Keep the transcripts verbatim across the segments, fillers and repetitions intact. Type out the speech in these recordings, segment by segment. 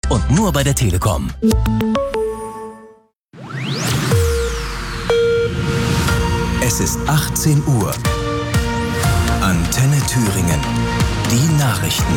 und nur bei der Telekom. Es ist achtzehn Uhr. Antenne Thüringen. Die Nachrichten.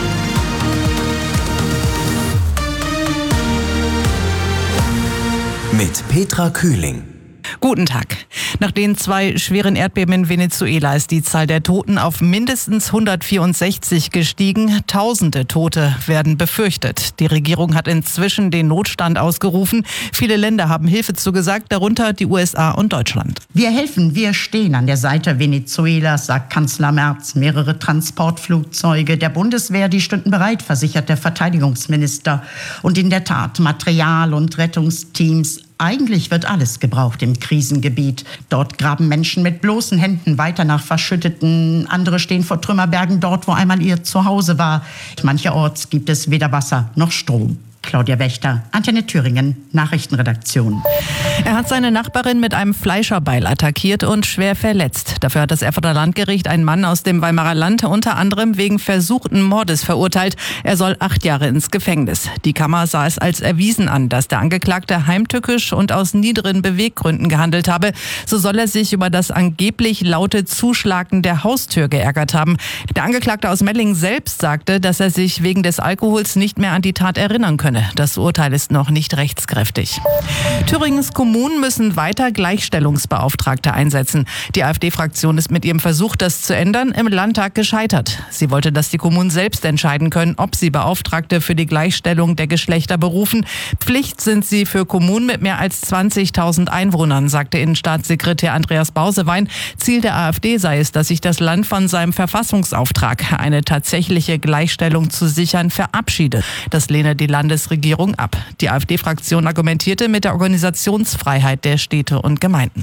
Mit Petra Kühling. Guten Tag. Nach den zwei schweren Erdbeben in Venezuela ist die Zahl der Toten auf mindestens hundertvierundsechzig gestiegen. Tausende Tote werden befürchtet. Die Regierung hat inzwischen den Notstand ausgerufen. Viele Länder haben Hilfe zugesagt, darunter die U S A und Deutschland. Wir helfen, wir stehen an der Seite Venezuelas, sagt Kanzler Merz. Mehrere Transportflugzeuge der Bundeswehr, die stünden bereit, versichert der Verteidigungsminister. Und in der Tat, Material und Rettungsteams. Eigentlich wird alles gebraucht im Krisengebiet. Dort graben Menschen mit bloßen Händen weiter nach Verschütteten. Andere stehen vor Trümmerbergen dort, wo einmal ihr Zuhause war. Mancherorts gibt es weder Wasser noch Strom. Claudia Wächter, Antenne Thüringen, Nachrichtenredaktion. Er hat seine Nachbarin mit einem Fleischerbeil attackiert und schwer verletzt. Dafür hat das Erfurter Landgericht einen Mann aus dem Weimarer Land unter anderem wegen versuchten Mordes verurteilt. Er soll acht Jahre ins Gefängnis. Die Kammer sah es als erwiesen an, dass der Angeklagte heimtückisch und aus niederen Beweggründen gehandelt habe. So soll er sich über das angeblich laute Zuschlagen der Haustür geärgert haben. Der Angeklagte aus Mellingen selbst sagte, dass er sich wegen des Alkohols nicht mehr an die Tat erinnern könne. Das Urteil ist noch nicht rechtskräftig. Thüringens Kommunen müssen weiter Gleichstellungsbeauftragte einsetzen. Die AfD-Fraktion ist mit ihrem Versuch, das zu ändern, im Landtag gescheitert. Sie wollte, dass die Kommunen selbst entscheiden können, ob sie Beauftragte für die Gleichstellung der Geschlechter berufen. Pflicht sind sie für Kommunen mit mehr als zwanzigtausend Einwohnern, sagte Innenstaatssekretär Andreas Bausewein. Ziel der AfD sei es, dass sich das Land von seinem Verfassungsauftrag, eine tatsächliche Gleichstellung zu sichern, verabschiedet. Das lehne die Landesregierung ab. Die AfD-Fraktion argumentierte mit der Organisationsfreiheit der Städte und Gemeinden.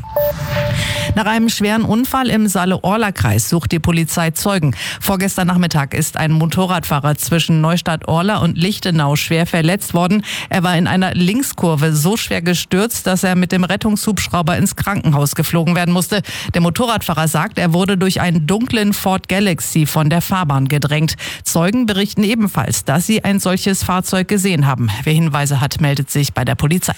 Nach einem schweren Unfall im Saale-Orla-Kreis sucht die Polizei Zeugen. Vorgestern Nachmittag ist ein Motorradfahrer zwischen Neustadt-Orla und Lichtenau schwer verletzt worden. Er war in einer Linkskurve so schwer gestürzt, dass er mit dem Rettungshubschrauber ins Krankenhaus geflogen werden musste. Der Motorradfahrer sagt, er wurde durch einen dunklen Ford Galaxy von der Fahrbahn gedrängt. Zeugen berichten ebenfalls, dass sie ein solches Fahrzeug gesehen haben. Wer Hinweise hat, meldet sich bei der Polizei.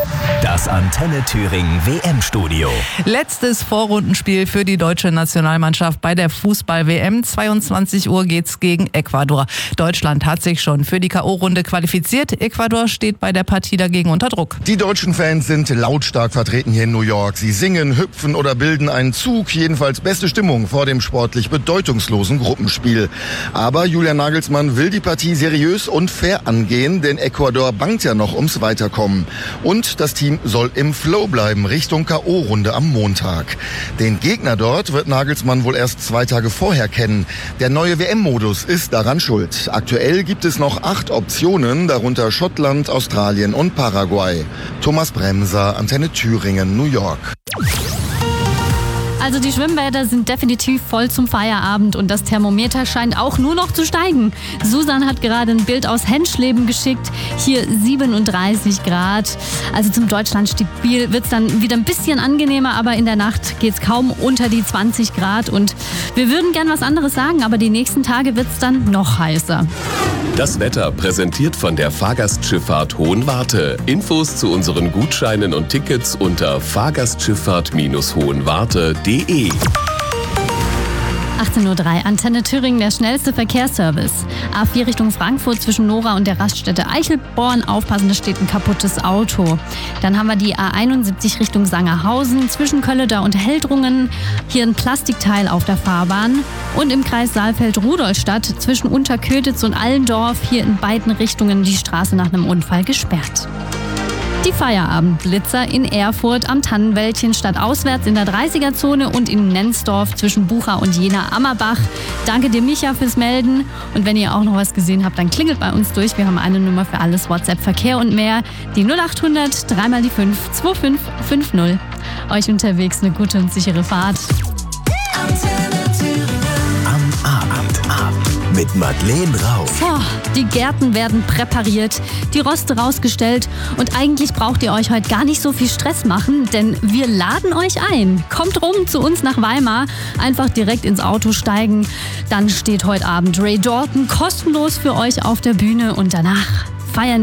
Das Antenne Thüringen W M-Studio. Letztes Vorrundenspiel für die deutsche Nationalmannschaft bei der Fußball-W M. zweiundzwanzig Uhr geht's gegen Ecuador. Deutschland hat sich schon für die K O-Runde qualifiziert. Ecuador steht bei der Partie dagegen unter Druck. Die deutschen Fans sind lautstark vertreten hier in New York. Sie singen, hüpfen oder bilden einen Zug. Jedenfalls beste Stimmung vor dem sportlich bedeutungslosen Gruppenspiel. Aber Julian Nagelsmann will die Partie seriös und fair angehen, denn Ecuador bangt ja noch ums Weiterkommen. Und das Team soll im Flow bleiben Richtung K O-Runde am Montag. Den Gegner dort wird Nagelsmann wohl erst zwei Tage vorher kennen. Der neue W M-Modus ist daran schuld. Aktuell gibt es noch acht Optionen, darunter Schottland, Australien und Paraguay. Thomas Bremser, Antenne Thüringen, New York. Also die Schwimmbäder sind definitiv voll zum Feierabend und das Thermometer scheint auch nur noch zu steigen. Susan hat gerade ein Bild aus Henschleben geschickt. Hier siebenunddreißig Grad. Also zum Deutschlandspiel wird es dann wieder ein bisschen angenehmer, aber in der Nacht geht es kaum unter die zwanzig Grad. Und wir würden gern was anderes sagen, aber die nächsten Tage wird es dann noch heißer. Das Wetter präsentiert von der Fahrgastschifffahrt Hohenwarte. Infos zu unseren Gutscheinen und Tickets unter fahrgastschifffahrt hohenwarte punkt de. achtzehn Uhr drei, Antenne Thüringen, der schnellste Verkehrsservice. A vier Richtung Frankfurt zwischen Nora und der Raststätte Eichelborn. Aufpassen, da steht ein kaputtes Auto. Dann haben wir die A einundsiebzig Richtung Sangerhausen zwischen Kölleda und Heldrungen. Hier ein Plastikteil auf der Fahrbahn. Und im Kreis Saalfeld-Rudolstadt zwischen Unterköditz und Allendorf hier in beiden Richtungen die Straße nach einem Unfall gesperrt. Die Feierabendblitzer in Erfurt am Tannenwäldchen statt auswärts in der dreißiger-Zone und in Nensdorf zwischen Bucha und Jena-Ammerbach. Danke dir, Micha, fürs Melden. Und wenn ihr auch noch was gesehen habt, dann klingelt bei uns durch. Wir haben eine Nummer für alles, WhatsApp, Verkehr und mehr. Die null acht hundert drei mal die fünf zwei fünf fünf null. Euch unterwegs eine gute und sichere Fahrt. Am Abend ab mit Madeleine Rauch. So, die Gärten werden präpariert, die Roste rausgestellt und eigentlich braucht ihr euch heute gar nicht so viel Stress machen, denn wir laden euch ein. Kommt rum zu uns nach Weimar, einfach direkt ins Auto steigen. Dann steht heute Abend Ray Dalton kostenlos für euch auf der Bühne und danach feiern